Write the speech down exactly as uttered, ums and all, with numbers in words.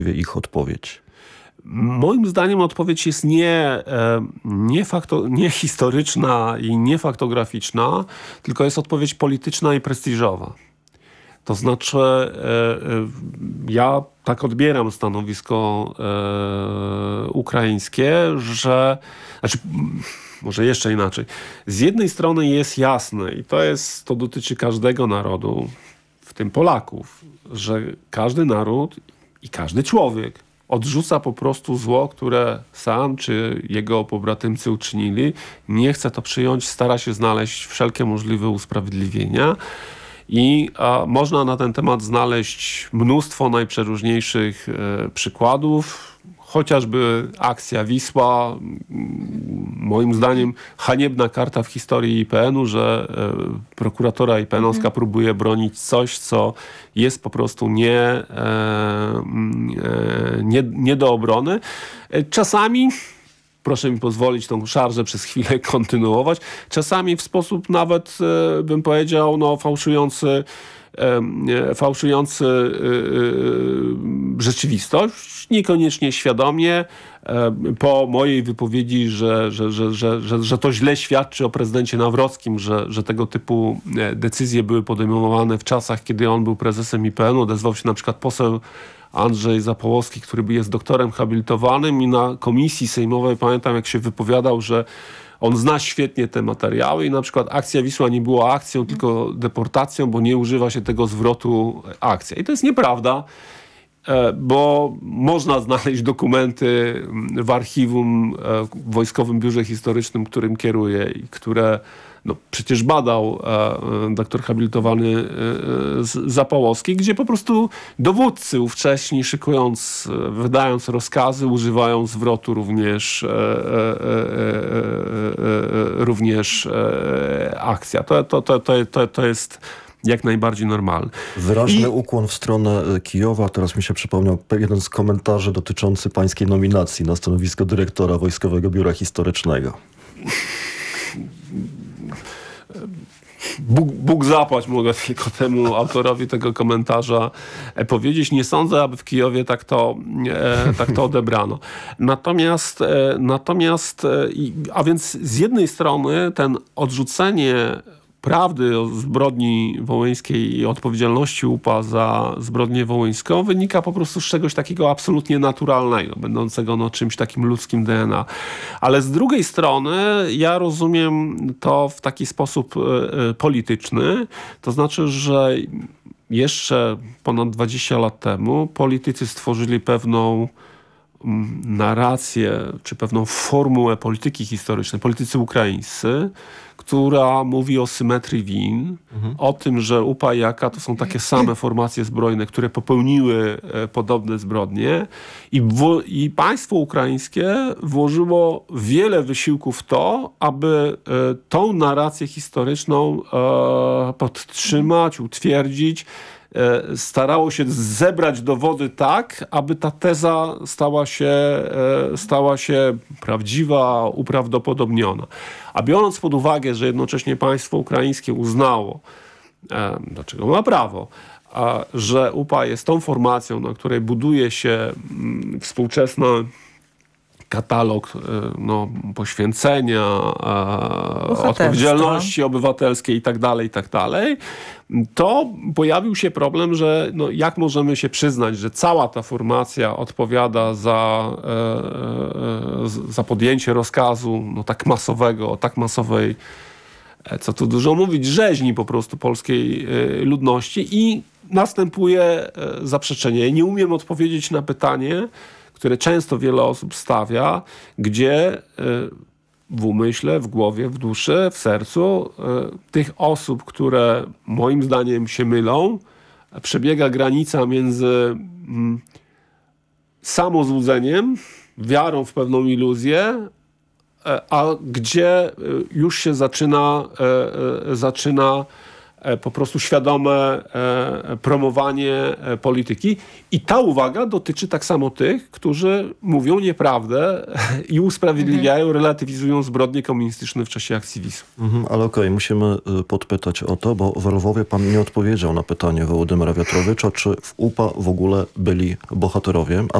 ich odpowiedź? Moim zdaniem odpowiedź jest nie, nie, fakto, nie historyczna i nie faktograficzna, tylko jest odpowiedź polityczna i prestiżowa. To znaczy, ja tak odbieram stanowisko ukraińskie, że... Znaczy, może jeszcze inaczej. Z jednej strony jest jasne, i to jest, to dotyczy każdego narodu, w tym Polaków, że każdy naród i każdy człowiek odrzuca po prostu zło, które sam czy jego pobratymcy uczynili. Nie chce to przyjąć, stara się znaleźć wszelkie możliwe usprawiedliwienia. I a, można na ten temat znaleźć mnóstwo najprzeróżniejszych e, przykładów. Chociażby akcja Wisła, moim zdaniem haniebna karta w historii I P N-u, że e, prokuratora I P N-owska mhm. próbuje bronić coś, co jest po prostu nie, e, e, nie, nie do obrony. E, czasami, proszę mi pozwolić tą szarżę przez chwilę kontynuować, czasami w sposób nawet, e, bym powiedział, no, fałszujący fałszujący rzeczywistość, niekoniecznie świadomie. Po mojej wypowiedzi, że, że, że, że, że, że to źle świadczy o prezydencie Nawrockim, że, że tego typu decyzje były podejmowane w czasach, kiedy on był prezesem I P N-u. Odezwał się na przykład poseł Andrzej Zapołowski, który jest doktorem habilitowanym i na komisji sejmowej pamiętam, jak się wypowiadał, że on zna świetnie te materiały i na przykład akcja Wisła nie była akcją, tylko deportacją, bo nie używa się tego zwrotu akcja. I to jest nieprawda, bo można znaleźć dokumenty w archiwum w Wojskowym Biurze Historycznym, którym kieruję i które no, przecież badał e, doktor habilitowany e, Zapołowski, gdzie po prostu dowódcy ówcześni, szykując, wydając rozkazy, używają zwrotu również, e, e, e, e, również e, akcja. To, to, to, to, to, to jest jak najbardziej normalne. Wyraźny I... ukłon w stronę Kijowa. Teraz mi się przypomniał jeden z komentarzy dotyczący pańskiej nominacji na stanowisko dyrektora Wojskowego Biura Historycznego. Bóg, Bóg zapłać, mogę tylko temu autorowi tego komentarza powiedzieć. Nie sądzę, aby w Kijowie tak to, e, tak to odebrano. Natomiast, e, natomiast e, a więc z jednej strony ten odrzucenie prawdy o zbrodni wołyńskiej i odpowiedzialności U P A za zbrodnię wołyńską wynika po prostu z czegoś takiego absolutnie naturalnego, będącego no, czymś takim ludzkim D N A. Ale z drugiej strony ja rozumiem to w taki sposób y, polityczny, to znaczy, że jeszcze ponad dwadzieścia lat temu politycy stworzyli pewną narrację, czy pewną formułę polityki historycznej, politycy ukraińscy, która mówi o symetrii win, mhm. o tym, że U P A i A K to są takie same formacje zbrojne, które popełniły e, podobne zbrodnie i, w, i państwo ukraińskie włożyło wiele wysiłków w to, aby e, tą narrację historyczną e, podtrzymać, utwierdzić. Starało się zebrać dowody tak, aby ta teza stała się, stała się prawdziwa, uprawdopodobniona. A biorąc pod uwagę, że jednocześnie państwo ukraińskie uznało, dlaczego ma prawo, że U P A jest tą formacją, na której buduje się współczesna katalog no, poświęcenia, odpowiedzialności obywatelskiej i tak dalej, i tak dalej, to pojawił się problem, że no, jak możemy się przyznać, że cała ta formacja odpowiada za, e, za podjęcie rozkazu no, tak masowego, tak masowej, co tu dużo mówić, rzeźni po prostu polskiej e, ludności i następuje e, zaprzeczenie. Nie umiem odpowiedzieć na pytanie, które często wiele osób stawia, gdzie w umyśle, w głowie, w duszy, w sercu tych osób, które moim zdaniem się mylą, przebiega granica między samozłudzeniem, wiarą w pewną iluzję, a gdzie już się zaczyna, zaczyna e, po prostu świadome e, promowanie e, polityki. I ta uwaga dotyczy tak samo tych, którzy mówią nieprawdę i usprawiedliwiają, mhm. relatywizują zbrodnie komunistyczne w czasie akcji Wisły. Mhm, ale okej, musimy y, podpytać o to, bo w Lwowie pan nie odpowiedział na pytanie Wołodymyra Wiatrowicza, czy w U P A w ogóle byli bohaterowie, a